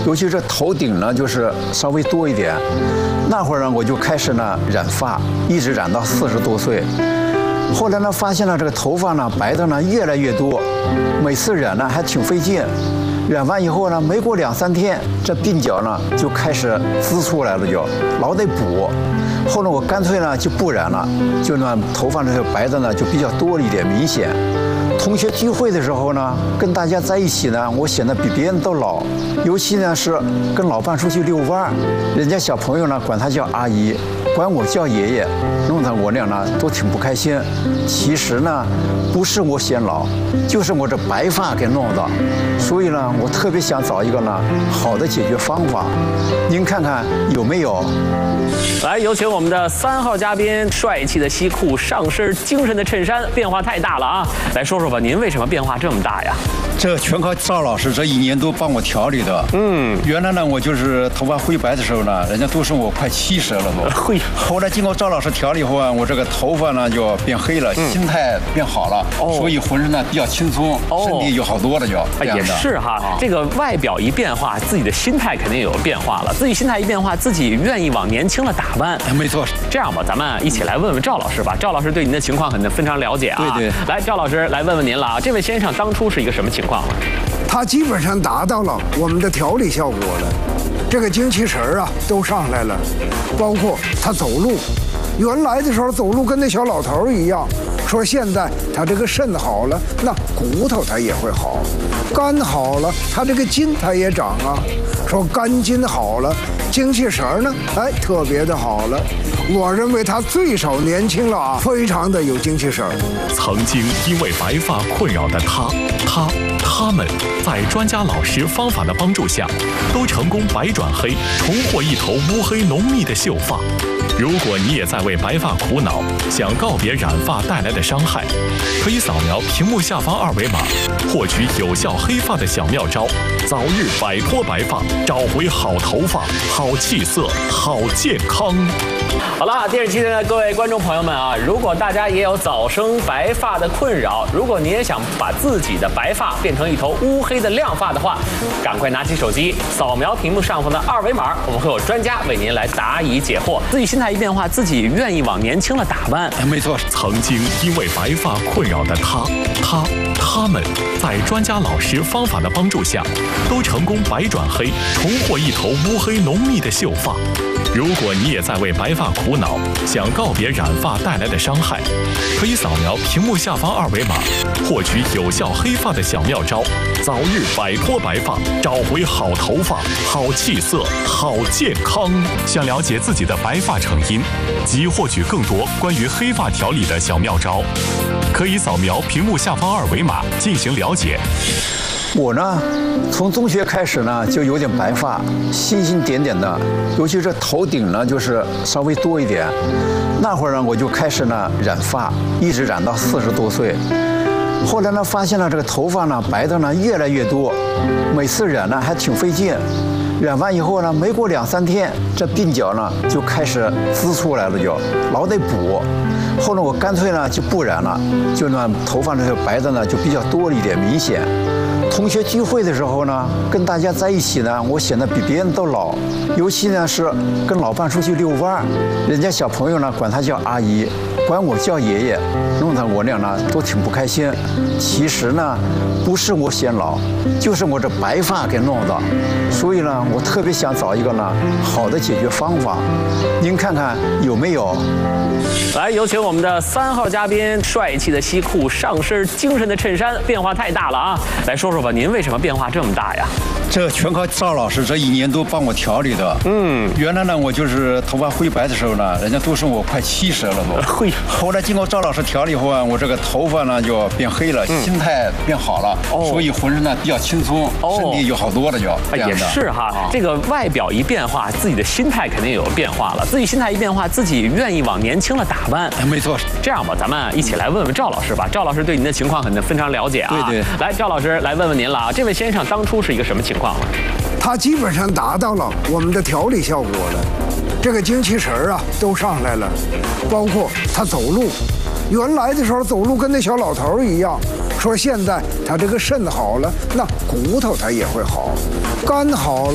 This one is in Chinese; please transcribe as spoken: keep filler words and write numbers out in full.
尤其是头顶呢，就是稍微多一点。那会儿呢，我就开始呢染发，一直染到四十多岁。后来呢，发现了这个头发呢白的呢越来越多，每次染呢还挺费劲。染完以后呢，没过两三天，这鬓角呢就开始滋出来了就，就老得补。后来我干脆呢就不染了，就那头发呢白的呢就比较多了一点，明显。同学聚会的时候呢，跟大家在一起呢，我显得比别人都老。尤其呢是跟老伴出去遛弯，人家小朋友呢管他叫阿姨，管我叫爷爷，弄得我俩呢都挺不开心。其实呢，不是我显老，就是我这白发给弄的。所以呢，我特别想找一个呢好的解决方法，您看看有没有？ 来，有请我们的三号嘉宾，帅气的西裤，上身精神的衬衫，变化太大了啊！来说说吧，您为什么变化这么大呀？ 这全靠赵老师这一年多帮我调理的。嗯，原来呢，我就是头发灰白的时候呢，人家都说我快七十了都。 会。 后来经过赵老师调理后啊，我这个头发呢就变黑了，嗯、心态变好了，哦、所以浑身呢比较轻松，哦、身体就好多了就。 也是哈，啊、这个外表一变化，自己的心态肯定有变化了。自己心态一变化，自己愿意往年轻了打扮。 没错。 这样吧，咱们一起来问问赵老师吧。赵老师对您的情况可能非常了解啊。 对对。 来，赵老师来问问您了啊，这位先生当初是一个什么情况呢？ 他基本上达到了我们的调理效果了，这个精气神儿啊都上来了，包括他走路，原来的时候走路跟那小老头一样，说现在他这个肾好了，那骨头他也会好，肝好了，他这个筋他也长啊，说肝筋好了，精气神儿呢，哎，特别的好了。我认为他最少年轻了啊，非常的有精气神儿。 曾经因为白发困扰的他，他。他们在专家老师方法的帮助下，都成功白转黑，重获一头乌黑浓密的秀发。如果你也在为白发苦恼，想告别染发带来的伤害，可以扫描屏幕下方二维码，获取有效黑发的小妙招，早日摆脱白发，找回好头发、好气色、好健康。 好了，电视机前的各位观众朋友们啊，如果大家也有早生白发的困扰，如果你也想把自己的白发变成一头乌黑的亮发的话，赶快拿起手机扫描屏幕上方的二维码，我们会有专家为您来答疑解惑。自己心态一变化，自己愿意往年轻了打扮。 没错， 曾经因为白发困扰的他、他、他们，在专家老师方法的帮助下，都成功白转黑，重获一头乌黑浓密的秀发。如果你也在为白发苦恼，想告别染发带来的伤害，可以扫描屏幕下方二维码，获取有效黑发的小妙招，早日摆脱白发，找回好头发、好气色、好健康。想了解自己的白发成因及获取更多关于黑发调理的小妙招，可以扫描屏幕下方二维码进行了解。 我呢，从中学开始呢就有点白发，星星点点的，尤其是头顶呢就是稍微多一点。那会儿呢我就开始呢染发，一直染到四十多岁。后来呢发现了这个头发呢白的呢越来越多，每次染呢还挺费劲。染完以后呢，没过两三天，这鬓角呢就开始滋出来了就，就老得补。后来我干脆呢就不染了，就那头发呢白的呢就比较多了一点，明显。同学聚会的时候呢，跟大家在一起呢，我显得比别人都老。尤其呢是跟老伴出去遛弯，人家小朋友呢管他叫阿姨，管我叫爷爷，弄得我俩呢都挺不开心。其实呢，不是我显老，就是我这白发给弄的。所以呢，我特别想找一个呢好的解决方法，您看看有没有？ 来，有请我们的三号嘉宾，帅气的西裤，上身精神的衬衫，变化太大了啊！来说说吧，您为什么变化这么大呀？ 这全靠赵老师这一年多帮我调理的。嗯，原来呢我就是头发灰白的时候呢，人家都说我快七十了都。会。后来经过赵老师调理后啊，我这个头发呢就变黑了，嗯、心态变好了，哦、所以浑身呢比较轻松，哦、身体就好多了就。 也是哈，啊、这个外表一变化，自己的心态肯定有变化了。自己心态一变化，自己愿意往年轻了打扮。 没错。 这样吧，咱们一起来问问赵老师吧。赵老师对您的情况可能非常了解啊。 对对。 来，赵老师来问问您了啊，这位先生当初是一个什么情况呢？ 他基本上达到了我们的调理效果了，这个精气神儿啊都上来了，包括他走路，原来的时候走路跟那小老头一样，说现在他这个肾好了，那骨头他也会好，肝好了。